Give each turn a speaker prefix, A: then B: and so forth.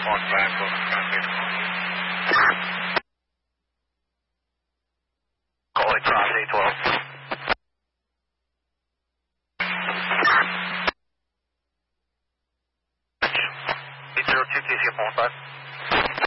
A: On back of traffic. Calling cross 812. 802 TC 15.